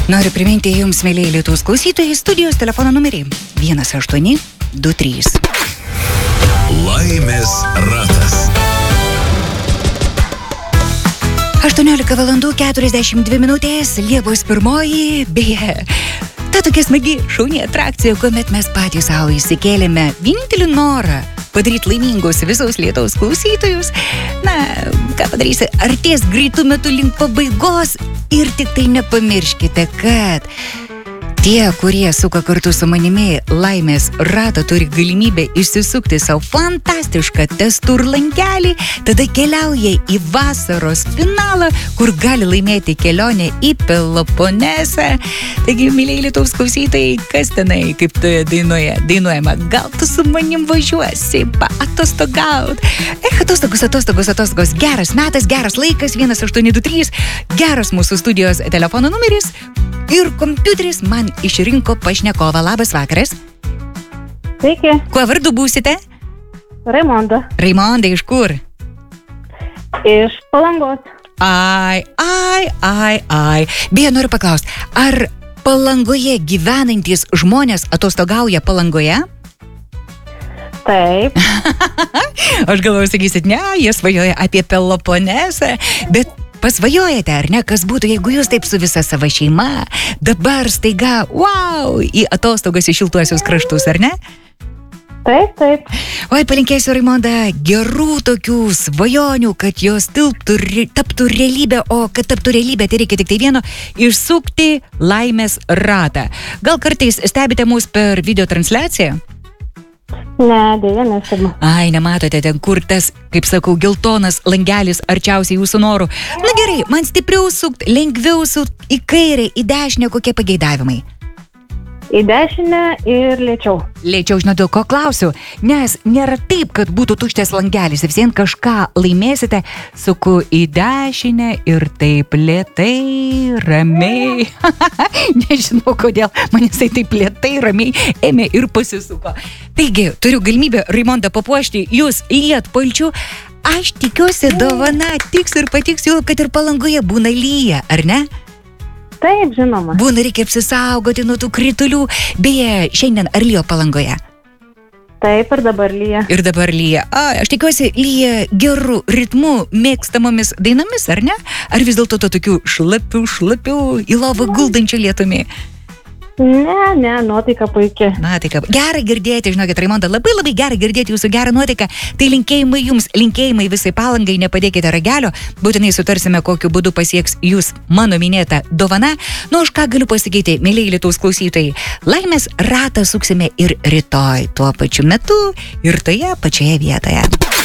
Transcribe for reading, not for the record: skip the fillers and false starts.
Noriu priminti jums, mėlyje Lietuvos klausytojai, studijos telefono numerį 1823. Laimės ratas. 18 valandų 42 minutės, Liepos 1, beje, ta tokia smagi šauni atrakcija, kuomet mes patys savo įsikėlėme vienintelį norą padaryti laimingus visos Lietuvos klausytojus. Na, ką padarysi, artės greitų metų link pabaigos ir tik tai nepamirškite, kad tie, kurie suka kartu su manimi laimės ratą, turi galimybę išsisukti savo fantastišką testur langelį, tada keliauja į vasaros finalą, kur gali laimėti kelionę į Peloponesą. Taigi, mėlyje Lietuvos klausytojai, kas tenai, kaip toje dainuojama, gal tu su manim važiuosi paatostogaut. Atostogos, geras metas, geras laikas, 1823, geras mūsų studijos telefono numeris. Ir kompiuteris man išrinko pašnekovą. Labas vakaras. Sveiki. Kuo vardu būsite? Raimonda. Raimonda, iš kur? Iš Palangos. Ai. Beje, noriu paklausti, ar Palangoje gyvenantys žmonės atostogauja Palangoje? Taip. Aš galvoju, sakysit, ne, jie svajoja apie Peloponesą, bet pasvajojate, ar ne, kas būtų, jeigu jūs taip su visa savo šeima dabar staiga, į atostogas į šiltuosius kraštus, ar ne? Taip. Oi, palinkėsiu, Raimonda, gerų tokių svajonių, kad jos taptų realybė, o kad taptų realybė, tai reikia tik tai vieno – išsukti laimės ratą. Gal kartais stebite mus per video transliaciją? Ne, dėja, nesimu. Ai, nematote ten, kur tas, kaip sakau, geltonas langelis arčiausiai jūsų norų. Na gerai, man stipriau sukt, lengviau sukt, į kairę, į dešinę, kokie pageidavimai? Į dešinę ir lėčiau. Lėčiau, žinau, dėl ko klausiu, nes nėra taip, kad būtų tuščias langelis, vis vien kažką laimėsite, suku į dešinę ir taip lėtai, ramiai. Nežinau, kodėl man jisai taip lėtai, ramiai ėmė ir pasisuko. Taigi, turiu galimybę, Raimonda, papuošti jūs lietpalčių. Aš tikiuosi, dovana tiks ir patiks jau, kad ir Palangoje būna lyja, ar ne? Taip, žinoma. Būna, reikia apsisaugoti nuo tų kritulių. Beje, šiandien ar lyjo Palangoje? Taip, ir dabar lyja. Ir dabar lyja. Aš tikiuosi, lyja gerų ritmų, mėgstamomis dainomis, ar ne? Ar vis dėlto to tokių šlapių, į lovą guldančių lietumi? Ne, nuotaika puikia. Nuotaika. Gerai girdėti, žinokit, Raimonda, labai gerai girdėti jūsų gerą nuotaiką. Tai linkėjimai jums, linkėjimai visai Palangai, nepadėkite ragelio, būtinai sutarsime, kokiu būdu pasieks jūs mano minėta dovana. Nu, aš ką galiu pasakyti, mėlyje Lietuvos klausytojai, laimės ratą suksime ir rytoj tuo pačiu metu ir toje pačioje vietoje.